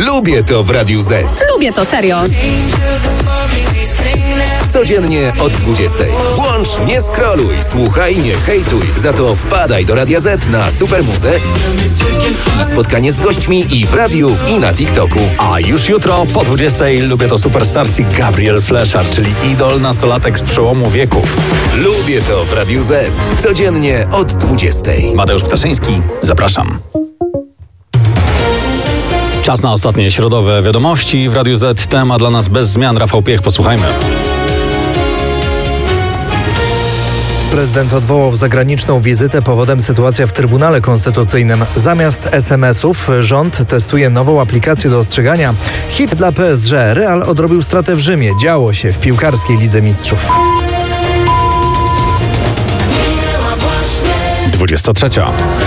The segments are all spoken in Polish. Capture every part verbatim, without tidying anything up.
Lubię to w Radiu Z. Lubię to, serio. Codziennie od dwudziestej. Włącz, nie scrolluj, słuchaj, nie hejtuj. Za to wpadaj do Radia Z na Supermuzę i spotkanie z gośćmi i w radiu, i na TikToku. A już jutro po dwudziestej Lubię to Superstars i Gabriel Fleszar, czyli idol nastolatek z przełomu wieków. Lubię to w Radiu Z. Codziennie od dwudziestej. Mateusz Ptaszyński, zapraszam. Czas na ostatnie środowe wiadomości. W Radiu Z temat dla nas bez zmian. Rafał Piech, posłuchajmy. Prezydent odwołał zagraniczną wizytę, powodem sytuacja w Trybunale Konstytucyjnym. Zamiast es em esów rząd testuje nową aplikację do ostrzegania. Hit dla P S G. Real odrobił stratę w Rzymie. Działo się w piłkarskiej Lidze Mistrzów. dwudziesta trzecia.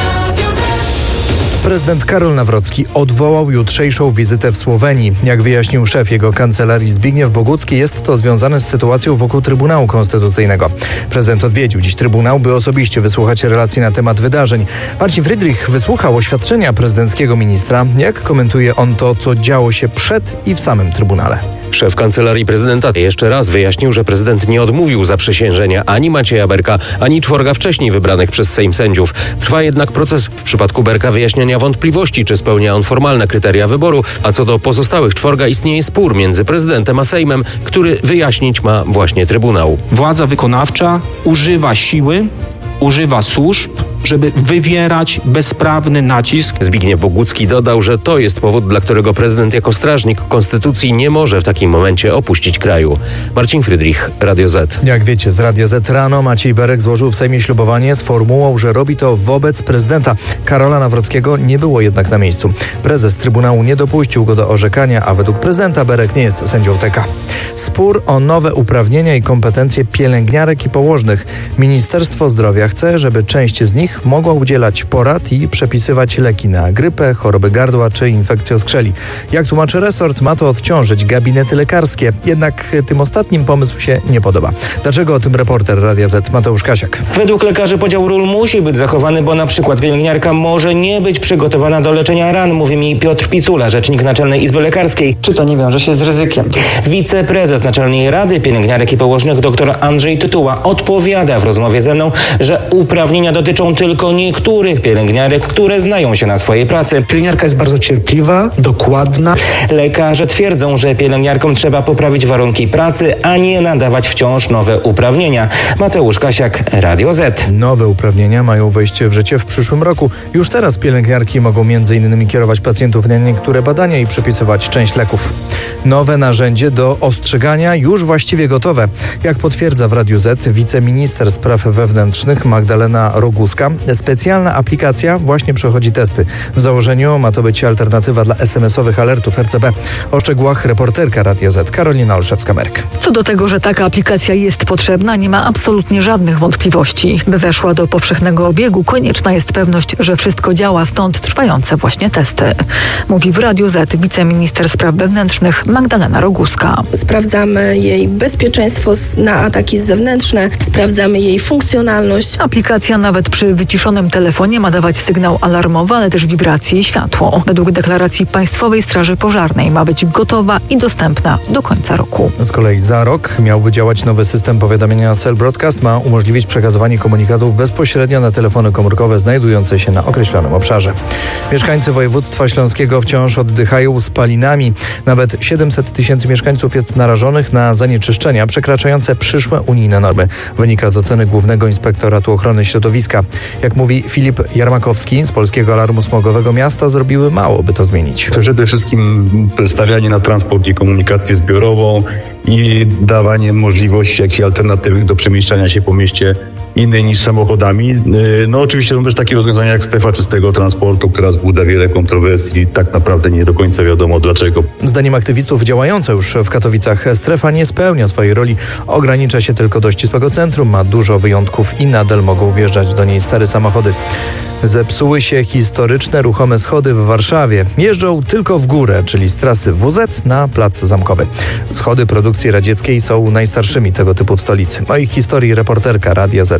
Prezydent Karol Nawrocki odwołał jutrzejszą wizytę w Słowenii. Jak wyjaśnił szef jego kancelarii Zbigniew Bogucki, jest to związane z sytuacją wokół Trybunału Konstytucyjnego. Prezydent odwiedził dziś Trybunał, by osobiście wysłuchać relacji na temat wydarzeń. Marcin Friedrich wysłuchał oświadczenia prezydenckiego ministra. Jak komentuje on to, co działo się przed i w samym Trybunale? Szef Kancelarii Prezydenta jeszcze raz wyjaśnił, że prezydent nie odmówił zaprzysiężenia ani Macieja Berka, ani czworga wcześniej wybranych przez Sejm sędziów. Trwa jednak proces w przypadku Berka wyjaśniania wątpliwości, czy spełnia on formalne kryteria wyboru, a co do pozostałych czworga istnieje spór między prezydentem a Sejmem, który wyjaśnić ma właśnie Trybunał. Władza wykonawcza używa siły, używa służb, żeby wywierać bezprawny nacisk. Zbigniew Bogucki dodał, że to jest powód, dla którego prezydent jako strażnik konstytucji nie może w takim momencie opuścić kraju. Marcin Friedrich, Radio Z. Jak wiecie, z Radia Z rano Maciej Berek złożył w Sejmie ślubowanie z formułą, że robi to wobec prezydenta. Karola Nawrockiego nie było jednak na miejscu. Prezes Trybunału nie dopuścił go do orzekania, a według prezydenta Berek nie jest sędzią T K. Spór o nowe uprawnienia i kompetencje pielęgniarek i położnych. Ministerstwo Zdrowia chce, żeby część z nich mogła udzielać porad i przepisywać leki na grypę, choroby gardła czy infekcję skrzeli. Jak tłumaczy resort, ma to odciążyć gabinety lekarskie. Jednak tym ostatnim pomysł się nie podoba. Dlaczego o tym reporter Radia Z Mateusz Kasiak? Według lekarzy podział ról musi być zachowany, bo na przykład pielęgniarka może nie być przygotowana do leczenia ran, mówi mi Piotr Picula, rzecznik Naczelnej Izby Lekarskiej. Czy to nie wiąże się z ryzykiem? Wiceprezes Naczelnej Rady Pielęgniarek i Położnych dr Andrzej Tytuła odpowiada w rozmowie ze mną, że uprawnienia dotyczą tylko niektórych pielęgniarek, które znają się na swojej pracy. Pielęgniarka jest bardzo cierpliwa, dokładna. Lekarze twierdzą, że pielęgniarkom trzeba poprawić warunki pracy, a nie nadawać wciąż nowe uprawnienia. Mateusz Kasiak, Radio Z. Nowe uprawnienia mają wejść w życie w przyszłym roku. Już teraz pielęgniarki mogą między innymi kierować pacjentów na niektóre badania i przepisywać część leków. Nowe narzędzie do ostrzegania już właściwie gotowe. Jak potwierdza w Radiu Z wiceminister spraw wewnętrznych Magdalena Roguska, specjalna aplikacja właśnie przechodzi testy. W założeniu ma to być alternatywa dla es em esowych alertów er ce be. O szczegółach reporterka Radia Z Karolina Olszewska-Merk. Co do tego, że taka aplikacja jest potrzebna, nie ma absolutnie żadnych wątpliwości. By weszła do powszechnego obiegu, konieczna jest pewność, że wszystko działa, stąd trwające właśnie testy. Mówi w Radiu Z wiceminister spraw wewnętrznych Magdalena Roguska. Sprawdzamy jej bezpieczeństwo na ataki zewnętrzne, sprawdzamy jej funkcjonalność. Aplikacja nawet przy wyciszonym telefonie ma dawać sygnał alarmowy, ale też wibracje i światło. Według deklaracji Państwowej Straży Pożarnej ma być gotowa i dostępna do końca roku. Z kolei za rok miałby działać nowy system powiadamiania Cell Broadcast. Ma umożliwić przekazywanie komunikatów bezpośrednio na telefony komórkowe znajdujące się na określonym obszarze. Mieszkańcy województwa śląskiego wciąż oddychają spalinami. Nawet siedemset tysięcy mieszkańców jest narażonych na zanieczyszczenia przekraczające przyszłe unijne normy. Wynika z oceny Głównego Inspektoratu Ochrony Środowiska. Jak mówi Filip Jarmakowski z Polskiego Alarmu Smogowego, miasta zrobiły mało, by to zmienić. To przede wszystkim stawianie na transport i komunikację zbiorową i dawanie możliwości jakichś alternatywnych do przemieszczania się po mieście innej niż samochodami. No oczywiście są też takie rozwiązania jak strefa czystego transportu, która wzbudza wiele kontrowersji. Tak naprawdę nie do końca wiadomo dlaczego. Zdaniem aktywistów działająca już w Katowicach strefa nie spełnia swojej roli. Ogranicza się tylko do ścisłego centrum, ma dużo wyjątków i nadal mogą wjeżdżać do niej stare samochody. Zepsuły się historyczne ruchome schody w Warszawie. Jeżdżą tylko w górę, czyli z trasy W Z na Plac Zamkowy. Schody produkcji radzieckiej są najstarszymi tego typu w stolicy. O ich historii reporterka Radia Z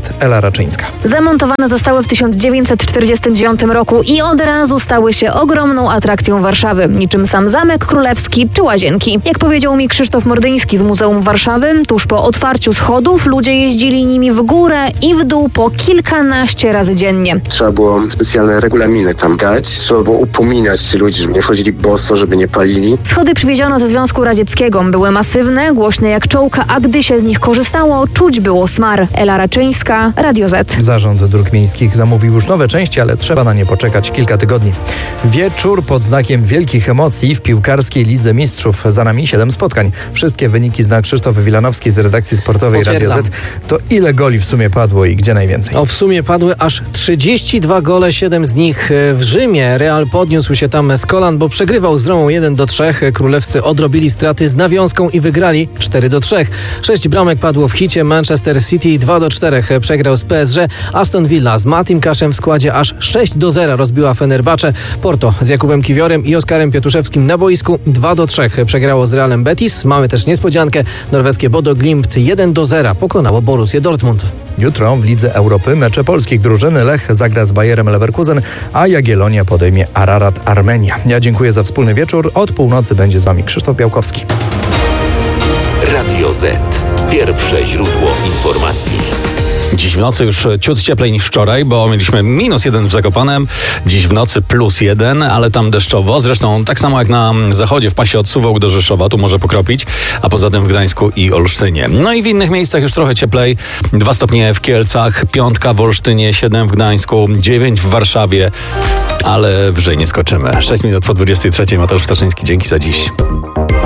Z Ela Raczyńska. Zamontowane zostały w tysiąc dziewięćset czterdziestym dziewiątym roku i od razu stały się ogromną atrakcją Warszawy, niczym sam Zamek Królewski czy Łazienki. Jak powiedział mi Krzysztof Mordyński z Muzeum Warszawy, tuż po otwarciu schodów ludzie jeździli nimi w górę i w dół po kilkanaście razy dziennie. Trzeba było specjalne regulaminy tam dać, trzeba było upominać ludzi, żeby nie wchodzili boso, żeby nie palili. Schody przywieziono ze Związku Radzieckiego. Były masywne, głośne jak czołka, a gdy się z nich korzystało, czuć było smar. Ela Raczyńska, Radio Z. Zarząd Dróg Miejskich zamówił już nowe części, ale trzeba na nie poczekać kilka tygodni. Wieczór pod znakiem wielkich emocji w piłkarskiej Lidze Mistrzów. Za nami siedem spotkań. Wszystkie wyniki zna Krzysztof Wilanowski z redakcji sportowej Radio Z. To ile goli w sumie padło i gdzie najwięcej? O, w sumie padły aż trzydzieści dwa gole, siedem z nich w Rzymie. Real podniósł się tam z kolan, bo przegrywał z Romą jeden do trzech. Królewscy odrobili straty z nawiązką i wygrali cztery do trzech. Sześć bramek padło w hicie. Manchester City dwa do czterech przegrał z P S G. Aston Villa z Matim Kaszem w składzie aż sześć do zera rozbiła Fenerbahce. Porto z Jakubem Kiwiorem i Oskarem Piatuszewskim na boisku dwa do trzech przegrało z Realem Betis. Mamy też niespodziankę. Norweskie Bodo Glimt jeden do zera pokonało Borussię Dortmund. Jutro w Lidze Europy mecze polskich drużyn. Lech zagra z Bayerem Leverkusen, a Jagiellonia podejmie Ararat Armenia. Ja dziękuję za wspólny wieczór. Od północy będzie z wami Krzysztof Białkowski. Radio Z. Pierwsze źródło informacji. Dziś w nocy już ciut cieplej niż wczoraj, bo mieliśmy minus jeden w Zakopanem, dziś w nocy plus jeden, ale tam deszczowo. Zresztą tak samo jak na zachodzie w pasie od Suwałk do Rzeszowa, tu może pokropić, a poza tym w Gdańsku i Olsztynie. No i w innych miejscach już trochę cieplej. dwa stopnie w Kielcach, piątka w Olsztynie, siedem w Gdańsku, dziewięć w Warszawie, ale wyżej nie skoczymy. sześć minut po dwudziestej trzeciej. Mateusz Ptaszyński, dzięki za dziś.